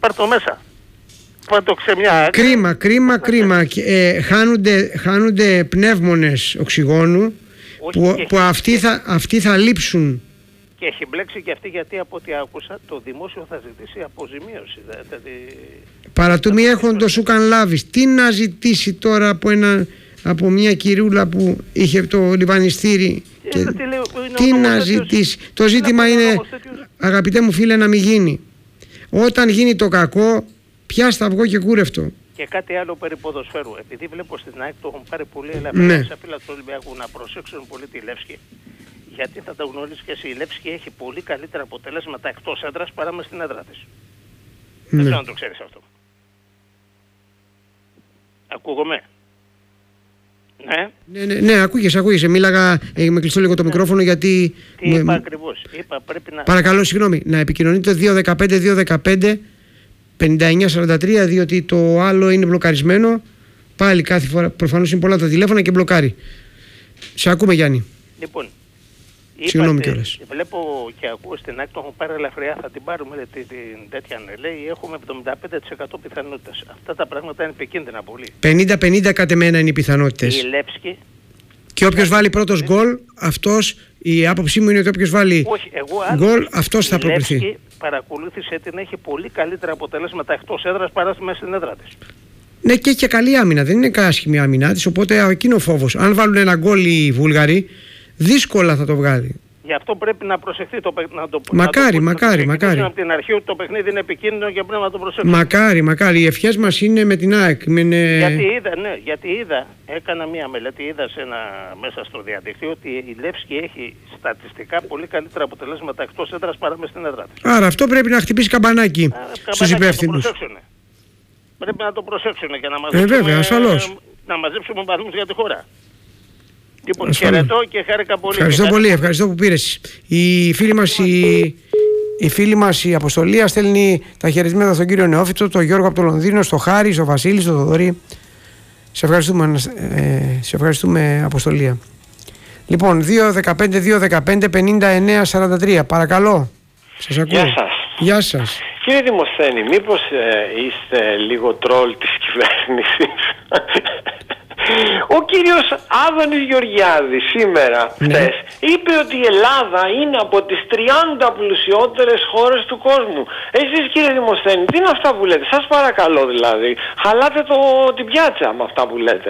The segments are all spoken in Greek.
πάρ' το μέσα. Πάρ' το ξεμιά. Κρίμα. Χάνονται πνεύμονες οξυγόνου που αυτοί θα λείψουν. Και έχει μπλέξει και αυτή, γιατί από ό,τι άκουσα το δημόσιο θα ζητήσει αποζημίωση. Παρά του μη έχοντος σου καν λάβεις. Τι να ζητήσει τώρα από μια κυρίουλα που είχε το λιβανιστήρι? Τι να ζητήσει? Το ζήτημα είναι, αγαπητέ μου φίλε, να μην γίνει. Όταν γίνει το κακό, πιάσ' τα αυγό και κούρευτο. Και κάτι άλλο περί ποδοσφαίρου. Επειδή βλέπω στην ΑΕΚ το έχουν πάρει πολύ ελαφριά σε φύλλα του Ολυμπιακού, να προσέξουν πολύ τη Λεύσκη. Γιατί θα το γνωρίζεις και εσύ, η Λεύσκη έχει πολύ καλύτερα αποτελέσματα εκτός έδρας παρά μες στην έδρα της. Δεν ξέρω αν το ξέρεις αυτό. Ακούγομαι? Ναι, ακούγεσαι. Μίλαγα με κλειστό λίγο το μικρόφωνο γιατί... Τι είπα ακριβώς? Είπα πρέπει να... Παρακαλώ, συγγνώμη, να επικοινωνείτε 215-215-5943, διότι το άλλο είναι μπλοκαρισμένο. Πάλι κάθε φορά, προφανώς είναι πολλά τα τηλέφωνα και μπλοκάρει. Σε ακούμε, Γιάννη. Λοιπόν, συγγνώμη κιόλας. Βλέπω και ακούω στην ΑΕΚ, το έχουν πάρει ελαφριά, θα την πάρουμε την τέτοια, λέει, έχουμε 75% πιθανότητες. Αυτά τα πράγματα είναι επικίνδυνα πολύ. 50-50 κατ' εμένα είναι οι πιθανότητες. Η Λεύσκη. Και όποιος βάλει πρώτος γκολ, αυτός, η άποψή μου είναι ότι όποιος βάλει γκολ, αυτός θα προκριθεί. Η Λεύσκη, παρακολούθησε την, έχει πολύ καλύτερα αποτελέσματα εκτός έδρας παρά μέσα στην έδρα της. Ναι, και έχει καλή άμυνα, δεν είναι άσχημη άμυνα της, οπότε εκείνο ο φόβος. Αν βάλουν ένα γκολ οι Βούλγαροι, δύσκολα θα το βγάλει. Γι' αυτό πρέπει να προσεχθεί το παιχνίδι. Μακάρι. Από την αρχή ότι το παιχνίδι είναι επικίνδυνο και πρέπει να το προσέξουμε. Μακάρι. Οι ευχές μας είναι με την ΑΕΚ. Γιατί είδα, έκανα μία μελέτη, είδα μέσα στο διαδίκτυο ότι η Λεύσκη έχει στατιστικά πολύ καλύτερα αποτελέσματα εκτός έδρας παρά μες στην έδρα της. Άρα αυτό πρέπει να χτυπήσει καμπανάκι στους υπεύθυνους. Πρέπει να το προσέξουν και να μαζέψουμε βαθμούς για τη χώρα. Λοιπόν, χαιρετώ και χάρηκα πολύ. Ευχαριστώ πολύ, ευχαριστώ που πήρες. Η φίλη μας η Αποστολία στέλνει τα χαιρετίσματα στον κύριο Νεόφιτο, τον Γιώργο από το Λονδίνο, στον Χάρη, στον Βασίλη, στον Θοδωρή. Σε ευχαριστούμε, Αποστολία. Λοιπόν, 2-15-2-15-59-43. Παρακαλώ. Σας ακούω. Γεια σας. Κύριε Δημοσθένη, μήπως είστε λίγο τρόλ της κυβέρνησης? Ο κύριος Άδωνης Γεωργιάδης σήμερα, χθες, είπε ότι η Ελλάδα είναι από τις 30 πλουσιότερες χώρες του κόσμου. Εσείς, κύριε Δημοσθένη, τι είναι αυτά που λέτε? Σας παρακαλώ δηλαδή, χαλάτε την πιάτσα με αυτά που λέτε.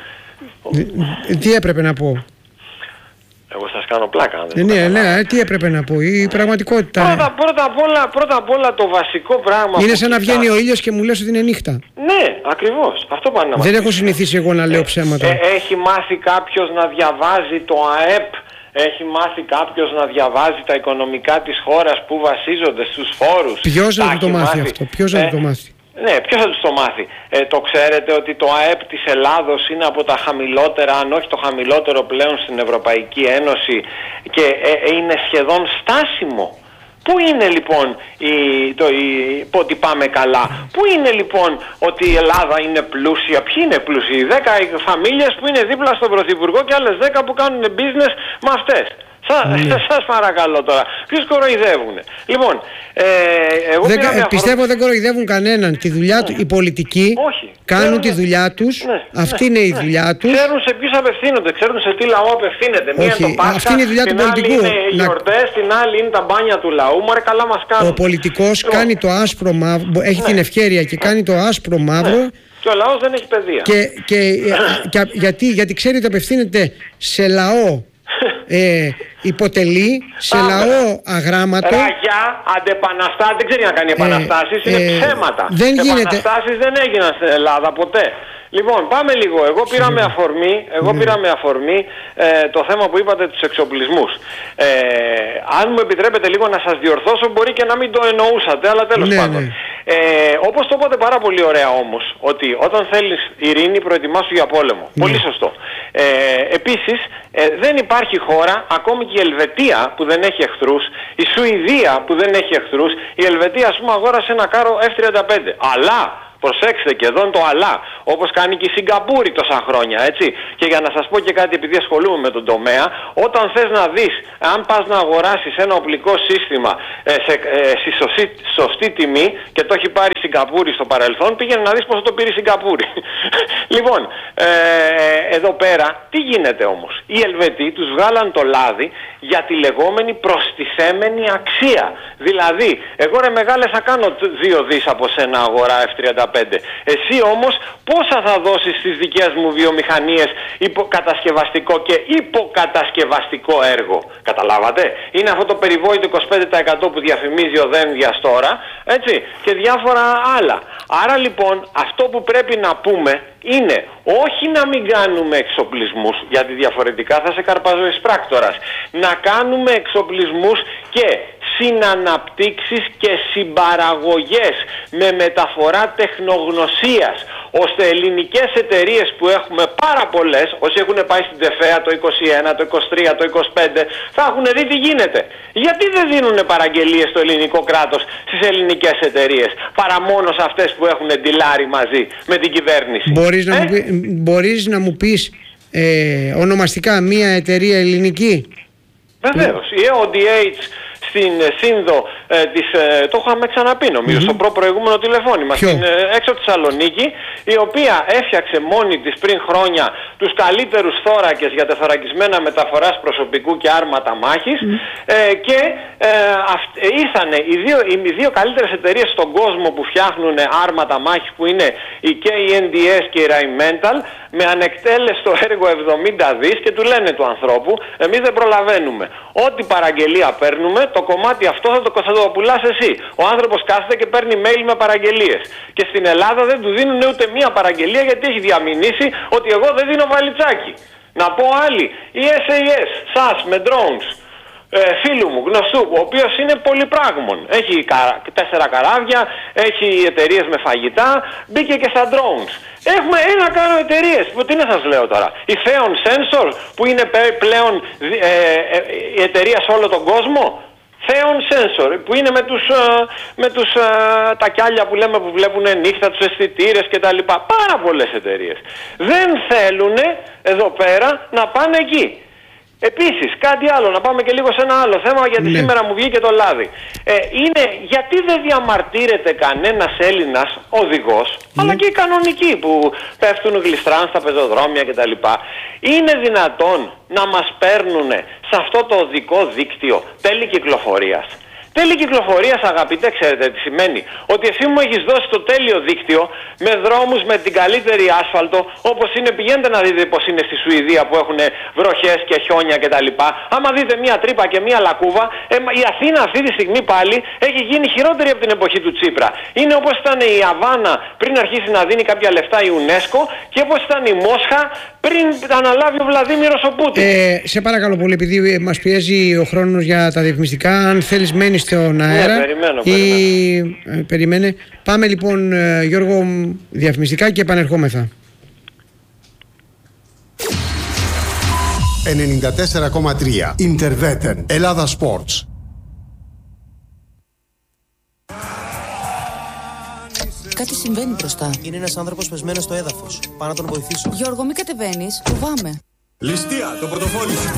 Τι έπρεπε να πω? Εγώ σας κάνω πλάκα. Ναι, τι έπρεπε να πω? Η πραγματικότητα. Πρώτα απ' όλα το βασικό πράγμα. Είναι σαν να βγαίνει ο ήλιος και μου λες ότι είναι νύχτα. Ναι, ακριβώς. Αυτό πάνε να μας Δεν έχω συνηθίσει εγώ να λέω ψέματα. Έχει μάθει κάποιος να διαβάζει το ΑΕΠ? Έχει μάθει κάποιος να διαβάζει τα οικονομικά της χώρας που βασίζονται στους φόρους? Ποιος να το μάθει αυτό? Ποιος να το μάθει? Ναι, ποιος θα τους το μάθει? Το ξέρετε ότι το ΑΕΠ της Ελλάδος είναι από τα χαμηλότερα, αν όχι το χαμηλότερο πλέον στην Ευρωπαϊκή Ένωση και είναι σχεδόν στάσιμο. Πού είναι λοιπόν ότι πάμε καλά? Πού είναι λοιπόν ότι η Ελλάδα είναι πλούσια? Ποιοι είναι πλούσιοι? 10 φαμίλιες που είναι δίπλα στον Πρωθυπουργό και άλλες 10 που κάνουν business με αυτές. Σας παρακαλώ τώρα, ποιους κοροϊδεύουνε? Λοιπόν, εγώ πιστεύω δεν κοροϊδεύουν κανέναν. Τη δουλειά του, οι πολιτικοί κάνουν τη δουλειά τους. Αυτή είναι η δουλειά τους. Ξέρουν σε ποιους απευθύνονται, ξέρουν σε τι λαό απευθύνεται. Μία είναι το Πάσχα, αυτή είναι η δουλειά του πολιτικού. Άλλη είναι οι γιορτές, την άλλη είναι τα μπάνια του λαού. Μωρέ, καλά μας κάνουν. Ο πολιτικός κάνει το άσπρο μαύρο, έχει την ευκαιρία και κάνει το άσπρο μαύρο. Και ο λαός δεν έχει παιδεία. Γιατί ξέρει ότι απευθύνεται σε λαό υποτελεί, σε λαό αγράμματο. Ραγιά, αντεπαναστάσεις, δεν ξέρει να κάνει επαναστάσεις, είναι ψέματα. Επαναστάσεις δεν έγιναν στην Ελλάδα ποτέ. Λοιπόν, πάμε λίγο. Εγώ πήρα με αφορμή το θέμα που είπατε, τους εξοπλισμούς. Αν μου επιτρέπετε λίγο να σας διορθώσω, μπορεί και να μην το εννοούσατε, αλλά τέλος πάντων. Όπως το είπατε πάρα πολύ ωραία όμως, ότι όταν θέλεις ειρήνη προετοιμάσου για πόλεμο. Πολύ σωστό. Επίσης, δεν υπάρχει χώρα, ακόμη και η Ελβετία που δεν έχει εχθρούς, η Σουηδία που δεν έχει εχθρούς, η Ελβετία ας πούμε αγόρασε ένα κάρο F-35. Αλλά, προσέξτε και εδώ είναι το αλλά, όπως κάνει και η Σιγκαπούρη τόσα χρόνια, έτσι. Και για να σας πω και κάτι, επειδή ασχολούμαι με τον τομέα, όταν θες να δεις αν πας να αγοράσεις ένα οπλικό σύστημα στη σωστή τιμή, και το έχει πάρει η Σιγκαπούρη στο παρελθόν, πήγαινε να δεις πώς το πήρε η Σιγκαπούρη. Λοιπόν, εδώ πέρα τι γίνεται όμως? Οι Ελβετοί τους βγάλαν το λάδι για τη λεγόμενη προστιθέμενη αξία. Δηλαδή, εγώ ρε μεγάλε θα κάνω 2 δις από σένα αγορά F-35. Εσύ όμως πόσα θα δώσεις στις δικές μου βιομηχανίες κατασκευαστικό και υποκατασκευαστικό έργο? Καταλάβατε? Είναι αυτό το περιβόητο 25% που διαφημίζει ο Δένδιας τώρα, έτσι, και διάφορα άλλα. Άρα λοιπόν αυτό που πρέπει να πούμε είναι όχι να μην κάνουμε εξοπλισμούς, γιατί διαφορετικά θα σε καρπαζοεισπράκτορας. Να κάνουμε εξοπλισμούς και συναναπτύξεις και συμπαραγωγές με μεταφορά τεχνογνωσίας, ώστε ελληνικές εταιρείες που έχουμε πάρα πολλές, όσοι έχουν πάει στην ΤΕΦΕΑ το 21, το 23, το 25, θα έχουν δει τι γίνεται. Γιατί δεν δίνουν παραγγελίες στο ελληνικό κράτος στις ελληνικές εταιρείες, παρά μόνο σε αυτές που έχουν ντυλάρει μαζί με την κυβέρνηση? Μπορείς να μου πεις ονομαστικά μία εταιρεία ελληνική? Βεβαίως, η EODH στην Σύνδο το είχαμε ξαναπεί νομίζω στο προηγούμενο τηλεφώνημα, έξω από τη Θεσσαλονίκη, η οποία έφτιαξε μόνη της πριν χρόνια τους καλύτερους θώρακες για τεθωρακισμένα μεταφοράς προσωπικού και άρματα μάχης, και ήρθανε οι δύο καλύτερες εταιρείες στον κόσμο που φτιάχνουν άρματα μάχης, που είναι η KNDS και η Rheinmetall, με ανεκτέλεστο έργο 70 δις, και του λένε του ανθρώπου, εμείς δεν προλαβαίνουμε. Ό,τι παραγγελία παίρνουμε, το κομμάτι αυτό θα το πουλάς εσύ. Ο άνθρωπος κάθεται και παίρνει mail με παραγγελίες. Και στην Ελλάδα δεν του δίνουν ούτε μία παραγγελία, γιατί έχει διαμηνήσει ότι εγώ δεν δίνω βαλιτσάκι. Να πω άλλοι, η SAS, SAS με drones, φίλου μου, γνωστού, ο οποίος είναι πολυπράγμων. Έχει 4 καράβια, έχει εταιρείες με φαγητά, μπήκε και στα drones. Έχουμε ένα κάρο εταιρείες, τι να σας λέω τώρα. Η Theon Sensor, που είναι πλέον η εταιρεία σε όλο τον κόσμο. Theon Sensor, που είναι με τους τα κιάλια που λέμε που βλέπουν νύχτα, τους αισθητήρες κτλ. Πάρα πολλές εταιρείες. Δεν θέλουν εδώ πέρα να πάνε εκεί. Επίσης, κάτι άλλο, να πάμε και λίγο σε ένα άλλο θέμα, γιατί σήμερα μου βγήκε το λάδι. Είναι γιατί δεν διαμαρτύρεται κανένας Έλληνας οδηγός, αλλά και οι κανονικοί που πέφτουν γλιστράν στα πεζοδρόμια κτλ. Είναι δυνατόν να μας παίρνουν σε αυτό το οδικό δίκτυο τέλη κυκλοφορίας? Τέλη κυκλοφορίας, αγαπητέ, ξέρετε τι σημαίνει? Ότι εσύ μου έχεις δώσει το τέλειο δίκτυο με δρόμους με την καλύτερη άσφαλτο, όπως είναι, πηγαίνετε να δείτε πως είναι στη Σουηδία που έχουν βροχές και χιόνια κτλ. Άμα δείτε μία τρύπα και μία λακκούβα, η Αθήνα αυτή τη στιγμή πάλι έχει γίνει χειρότερη από την εποχή του Τσίπρα. Είναι όπως ήταν η Αβάνα πριν αρχίσει να δίνει κάποια λεφτά η UNESCO, και όπως ήταν η Μόσχα πριν αναλάβει ο Βλαδίμηρος ο Πούτιν. Σε παρακαλώ πολύ, επειδή μας πιέζει ο χρόνος για τα διαφημιστικά, αν θέλεις μένεις στον αέρα. Περιμένε. Πάμε λοιπόν, Γιώργο, διαφημιστικά και επανερχόμεθα. 94,3 Interveten Ελλάδα Sports. Κάτι συμβαίνει μπροστά. Είναι ένας άνθρωπος πεσμένος στο έδαφος. Πάω να τον βοηθήσω. Γιώργο, μην κατεβαίνεις. Φοβάμαι. Ληστεία, το πορτοφόλι σου.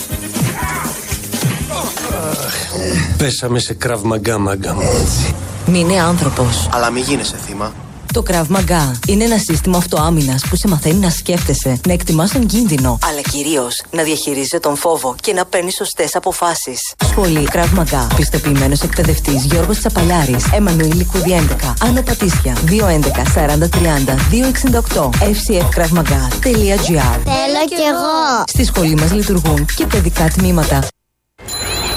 Πέσαμε σε Krav Maga, μάγκα μου. Μην είναι άνθρωπος. Αλλά μην γίνεσαι θύμα. Το Krav Maga είναι ένα σύστημα αυτοάμυνας που σε μαθαίνει να σκέφτεσαι, να εκτιμάς τον κίνδυνο, αλλά κυρίως να διαχειρίζεσαι τον φόβο και να παίρνεις σωστές αποφάσεις. Σχολή Krav Maga. Πιστοποιημένος εκπαιδευτής Γιώργος Τσαπαλιάρης. Εμμανουήλ Λικούδη 11. Άνω Πατήσια. 211 40 30 268. fcfkravmaga.gr. Θέλω κι εγώ. Στη σχολή μας λειτουργούν και παιδικά τμήματα.